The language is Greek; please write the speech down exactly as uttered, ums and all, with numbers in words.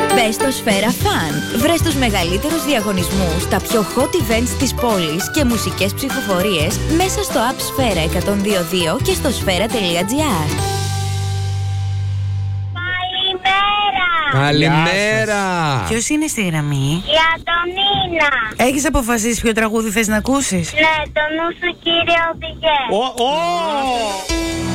Μπες στο Σφαίρα Fun. Βρες τους μεγαλύτερους διαγωνισμούς, τα πιο hot events της πόλης και μουσικές ψηφοφορίες μέσα στο app Σφαίρα εκατόν δύο δύο και στο σφαίρα τελεία τζι άρ. Καλημέρα! Ποιος είναι στη γραμμή? Η Αντωνίνα. Έχεις αποφασίσει ποιο τραγούδι θες να ακούσεις? Ναι, το νου σου κύριε οδηγέ. Ω, ω!